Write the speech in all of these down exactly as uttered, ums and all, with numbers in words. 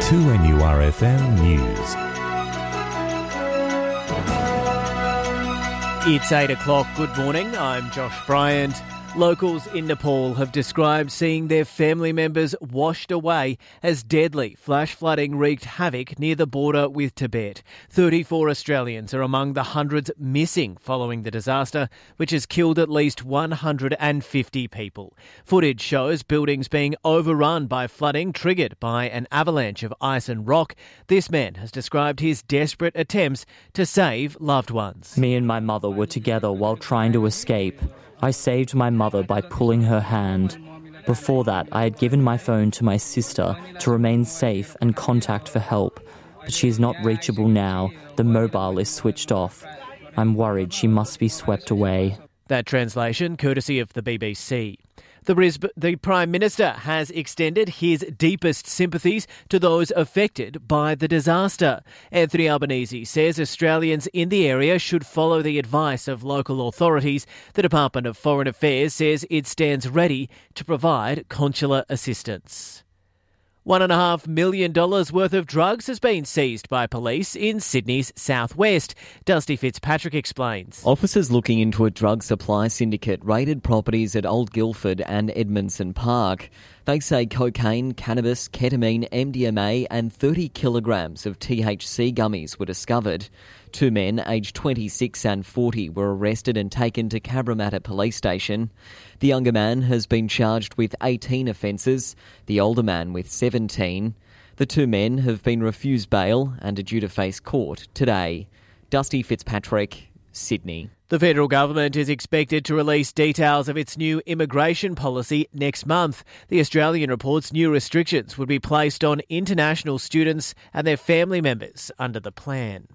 two N U R F M News. It's eight o'clock. Good morning. I'm Josh Bryant. Locals in Nepal have described seeing their family members washed away as deadly flash flooding wreaked havoc near the border with Tibet. thirty-four Australians are among the hundreds missing following the disaster, which has killed at least one hundred fifty people. Footage shows buildings being overrun by flooding triggered by an avalanche of ice and rock. This man has described his desperate attempts to save loved ones. Me and my mother were together while trying to escape. I saved my mother by pulling her hand. Before that, I had given my phone to my sister to remain safe and contact for help. But she is not reachable now. The mobile is switched off. I'm worried she must be swept away. That translation, courtesy of the B B C. The, Brisb- the Prime Minister has extended his deepest sympathies to those affected by the disaster. Anthony Albanese says Australians in the area should follow the advice of local authorities. The Department of Foreign Affairs says it stands ready to provide consular assistance. One and a half million dollars worth of drugs has been seized by police in Sydney's southwest. Dusty Fitzpatrick explains. Officers looking into a drug supply syndicate raided properties at Old Guildford and Edmondson Park. They say cocaine, cannabis, ketamine, M D M A and thirty kilograms of T H C gummies were discovered. Two men, aged twenty-six and forty, were arrested and taken to Cabramatta Police Station. The younger man has been charged with eighteen offences, the older man with seventeen. The two men have been refused bail and are due to face court today. Dusty Fitzpatrick, Sydney. The federal government is expected to release details of its new immigration policy next month. The Australian reports new restrictions would be placed on international students and their family members under the plan.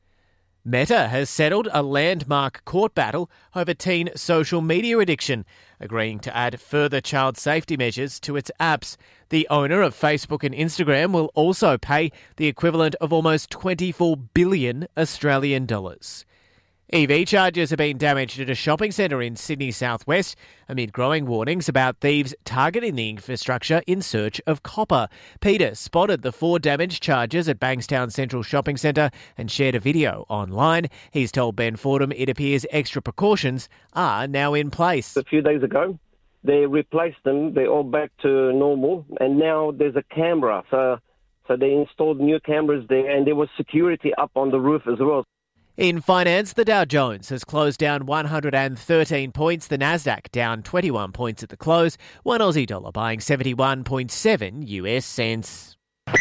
Meta has settled a landmark court battle over teen social media addiction, agreeing to add further child safety measures to its apps. The owner of Facebook and Instagram will also pay the equivalent of almost twenty-four billion Australian dollars. E V chargers have been damaged at a shopping centre in Sydney southwest amid growing warnings about thieves targeting the infrastructure in search of copper. Peter spotted the four damaged chargers at Bankstown Central Shopping Centre and shared a video online. He's told Ben Fordham it appears extra precautions are now in place. A few days ago, they replaced them. They're all back to normal. And now there's a camera. So, so they installed new cameras there and there was security up on the roof as well. In finance, the Dow Jones has closed down one hundred thirteen points, the Nasdaq down twenty-one points at the close, one Aussie dollar buying seventy-one point seven U S cents.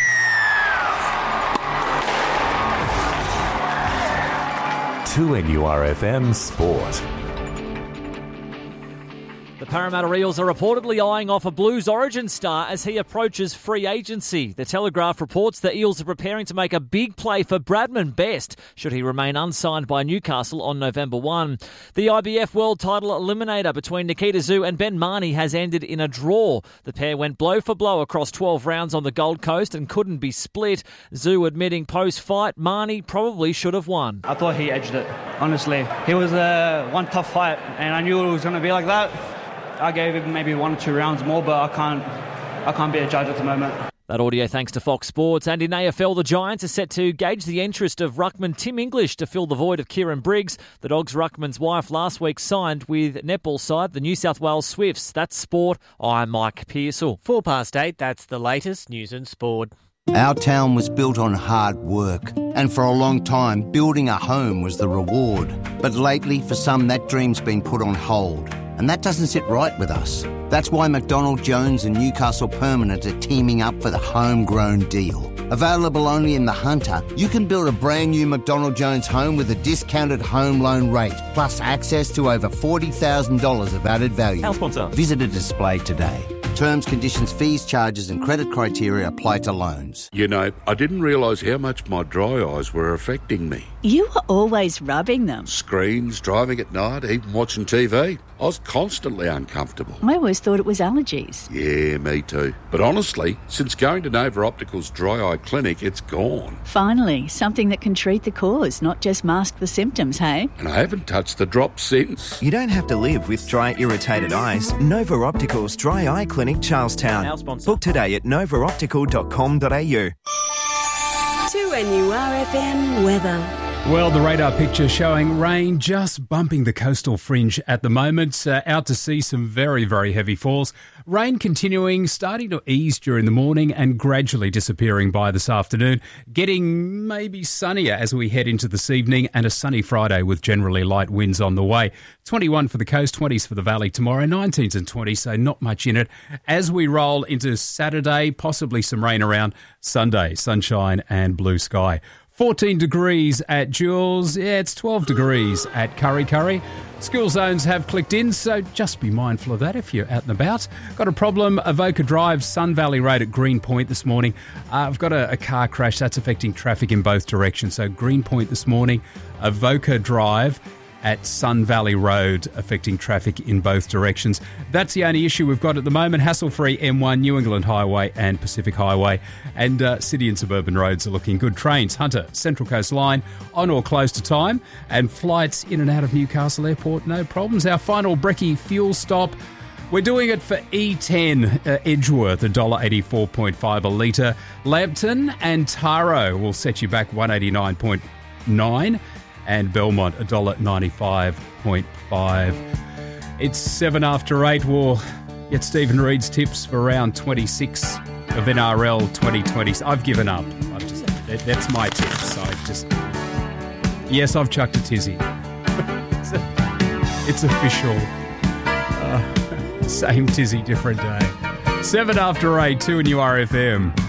two N U R F M Sport. The Parramatta Eels are reportedly eyeing off a Blues origin star as he approaches free agency. The Telegraph reports the Eels are preparing to make a big play for Bradman Best should he remain unsigned by Newcastle on November first. The I B F World Title Eliminator between Nikita Tszyu and Ben Mahoney has ended in a draw. The pair went blow for blow across twelve rounds on the Gold Coast and couldn't be split. Tszyu admitting post-fight Mahoney probably should have won. I thought he edged it, honestly. He was uh, one tough fight and I knew it was going to be like that. I gave him maybe one or two rounds more, but I can't I can't be a judge at the moment. That audio thanks to Fox Sports. And in A F L, the Giants are set to gauge the interest of ruckman Tim English to fill the void of Kieran Briggs. The Dogs' ruckman's wife last week signed with netball side the New South Wales Swifts. That's sport. I'm Mike Pearsall. Four past eight, that's the latest news and sport. Our town was built on hard work, and for a long time, building a home was the reward. But lately, for some, that dream's been put on hold. And that doesn't sit right with us. That's why McDonald Jones and Newcastle Permanent are teaming up for the homegrown deal. Available only in the Hunter, you can build a brand new McDonald Jones home with a discounted home loan rate, plus access to over forty thousand dollars of added value. Our sponsor. Visit a display today. Terms, conditions, fees, charges and credit criteria apply to loans. You know, I didn't realise how much my dry eyes were affecting me. You were always rubbing them. Screens, driving at night, even watching T V. I was constantly uncomfortable. I always thought it was allergies. Yeah, me too. But honestly, since going to Nova Optical's dry eye clinic, it's gone. Finally, something that can treat the cause, not just mask the symptoms, hey? And I haven't touched the drops since. You don't have to live with dry, irritated eyes. Nova Optical's Dry Eye Clinic, Charlestown. Our sponsor. Book today at nova optical dot com dot a u. N U R F M weather. Well, the radar picture showing rain just bumping the coastal fringe at the moment. Uh, out to sea, some very, very heavy falls. Rain continuing, starting to ease during the morning and gradually disappearing by this afternoon. Getting maybe sunnier as we head into this evening, and a sunny Friday with generally light winds on the way. twenty-one for the coast, twenties for the valley tomorrow, nineteens and twenties, so not much in it. As we roll into Saturday, possibly some rain around. Sunday, sunshine and blue sky. fourteen degrees at Jules. Yeah, it's twelve degrees at Curry Curry. School zones have clicked in, so just be mindful of that if you're out and about. Got a problem, Avoca Drive, Sun Valley Road at Greenpoint this morning. Uh, I've got a, a car crash that's affecting traffic in both directions. So Greenpoint this morning, Avoca Drive at Sun Valley Road, affecting traffic in both directions. That's the only issue we've got at the moment. Hassle-free M one, New England Highway and Pacific Highway, and uh, city and suburban roads are looking good. Trains, Hunter, Central Coast Line, on or close to time, and flights in and out of Newcastle Airport, no problems. Our final brekkie fuel stop, we're doing it for E ten uh, Edgeworth, one dollar eighty-four point five a litre. Lambton and Taro will set you back one dollar eighty-nine point nine, and Belmont, one dollar ninety-five point five. It's seven after eight. We'll get Stephen Reid's tips for round twenty-six of N R L twenty twenty. I've given up. I've just that, that's my tips. I just yes, I've chucked a tizzy. it's, a, it's official. Uh, same tizzy, different day. Seven after eight. Two in U R F M.